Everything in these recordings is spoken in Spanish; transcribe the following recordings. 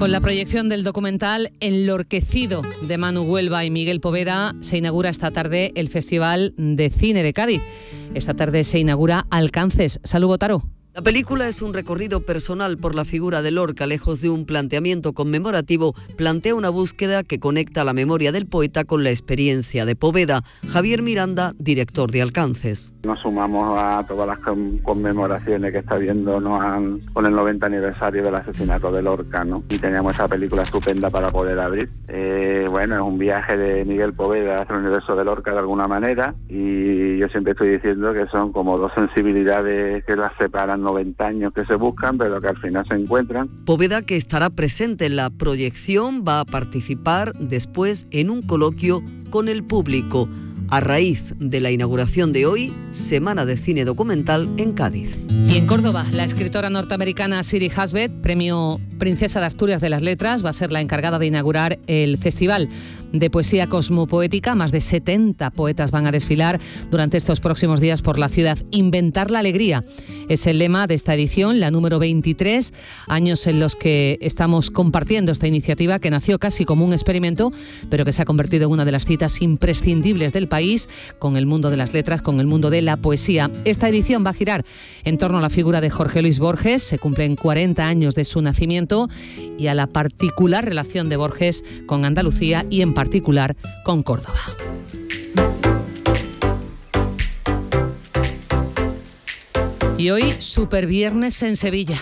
Con la proyección del documental Enlorquecido de Manu Huelva y Miguel Poveda se inaugura esta tarde el Festival de Cine de Cádiz. Esta tarde se inaugura Alcances. Salud, Botaro. La película es un recorrido personal por la figura de Lorca. Lejos de un planteamiento conmemorativo, plantea una búsqueda que conecta la memoria del poeta con la experiencia de Poveda. Javier Miranda, director de Alcances. Nos sumamos a todas las conmemoraciones que está viendo con el 90 aniversario del asesinato de Lorca, ¿no? Y teníamos esa película estupenda para poder abrir. Bueno, es un viaje de Miguel Poveda hacia el universo de Lorca de alguna manera, y yo siempre estoy diciendo que son como dos sensibilidades que las separan 90 años que se buscan, pero que al final se encuentran. Poveda, que estará presente en la proyección, va a participar después en un coloquio con el público, a raíz de la inauguración de hoy, Semana de Cine Documental en Cádiz. Y en Córdoba, la escritora norteamericana Siri Husband, premio Princesa de Asturias de las Letras, va a ser la encargada de inaugurar el Festival de Poesía Cosmopoética. Más de 70 poetas van a desfilar durante estos próximos días por la ciudad. Inventar la alegría es el lema de esta edición, la número 23, años en los que estamos compartiendo esta iniciativa que nació casi como un experimento, pero que se ha convertido en una de las citas imprescindibles del país con el mundo de las letras, con el mundo de la poesía. Esta edición va a girar en torno a la figura de Jorge Luis Borges. Se cumplen 40 años de su nacimiento y a la particular relación de Borges con Andalucía y en particular con Córdoba. Y hoy, Superviernes en Sevilla.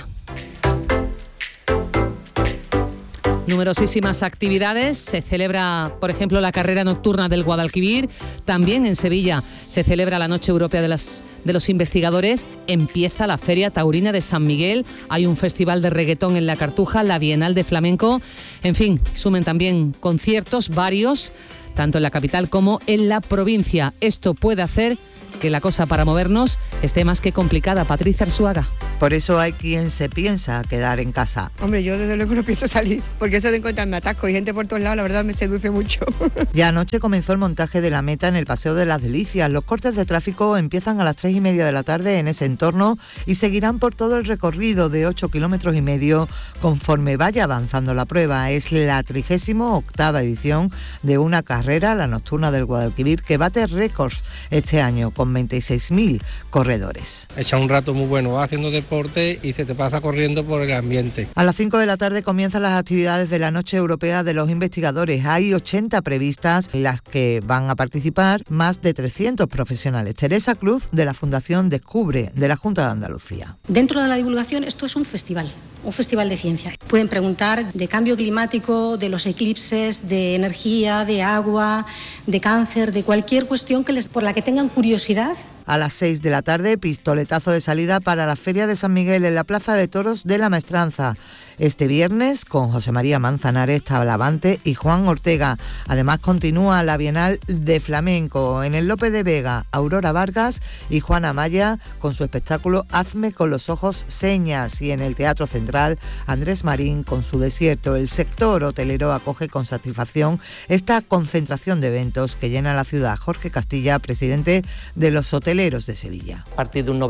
Numerosísimas actividades. Se celebra, por ejemplo, la carrera nocturna del Guadalquivir. También en Sevilla se celebra la Noche Europea de los Investigadores. Empieza la Feria Taurina de San Miguel. Hay un festival de reggaetón en la Cartuja, la Bienal de Flamenco. En fin, sumen también conciertos varios, tanto en la capital como en la provincia. Esto puede hacer que la cosa para movernos esté más que complicada. Patricia Arzuaga. Por eso hay quien se piensa quedar en casa. Hombre, yo desde luego no pienso salir, porque eso de encontrarme atasco y gente por todos lados, la verdad me seduce mucho. Ya anoche comenzó el montaje de la meta en el Paseo de las Delicias. Los cortes de tráfico empiezan a las 3:30 de la tarde en ese entorno y seguirán por todo el recorrido de 8,5 kilómetros conforme vaya avanzando la prueba. Es la 38ª edición de una carrera, la nocturna del Guadalquivir, que bate récords este año con 26.000 corredores. Echa un rato muy bueno, vas haciendo deporte y se te pasa corriendo por el ambiente. A las 5 de la tarde comienzan las actividades de la Noche Europea de los Investigadores. Hay 80 previstas, en las que van a participar más de 300 profesionales. Teresa Cruz, de la Fundación Descubre, de la Junta de Andalucía. Dentro de la divulgación, esto es un festival de ciencia. Pueden preguntar de cambio climático, de los eclipses, de energía, de agua, de cáncer, de cualquier cuestión por la que tengan curiosidad. A las 6 de la tarde, pistoletazo de salida para la Feria de San Miguel en la Plaza de Toros de la Maestranza. Este viernes con José María Manzanares, Talavante y Juan Ortega. Además continúa la Bienal de Flamenco en el Lope de Vega, Aurora Vargas y Juana Maya con su espectáculo Hazme con los ojos señas, y en el Teatro Central Andrés Marín con su Desierto. El sector hotelero acoge con satisfacción esta concentración de eventos que llena la ciudad. Jorge Castilla, presidente de los hoteleros de Sevilla. A partir de un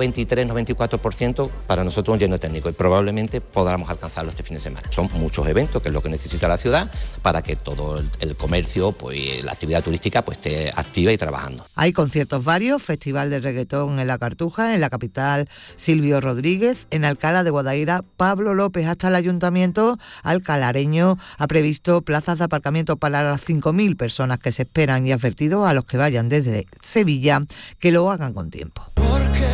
93-94% para nosotros un lleno técnico, y probablemente podamos alcanzarlo este fin de semana. Son muchos eventos, que es lo que necesita la ciudad para que todo el comercio, pues la actividad turística, pues esté activa y trabajando. Hay conciertos varios: Festival de Reggaetón en la Cartuja, en la capital Silvio Rodríguez, en Alcalá de Guadaira Pablo López. Hasta el ayuntamiento alcalareño ha previsto plazas de aparcamiento para las 5.000 personas que se esperan y ha advertido a los que vayan desde Sevilla que lo hagan con tiempo.